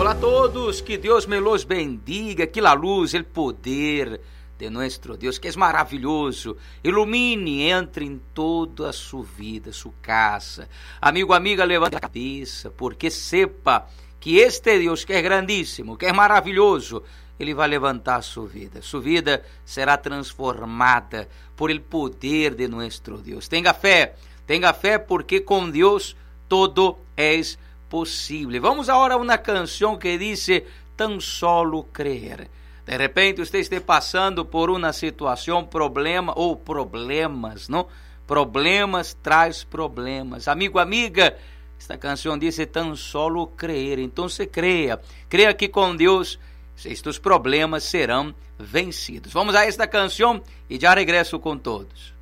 Olá a todos, que Deus me los bendiga, que la luz, el poder de nuestro Deus, que é maravilhoso, ilumine, entre em toda a sua vida, sua casa. Amigo, amiga, levante a cabeça, porque sepa que este Deus que é grandíssimo, que é maravilhoso, Ele vai levantar a sua vida. Sua vida será transformada por el poder de nuestro Deus. Tenha fé porque com Deus todo é possível. Vamos agora a uma canção que diz tan solo creer. De repente você está passando por uma situação, problema ou problemas, não? Problemas traz problemas. Amigo, amiga, esta canção diz tan solo creer. Então você creia que com Deus estes problemas serão vencidos. Vamos a esta canção e já regresso com todos.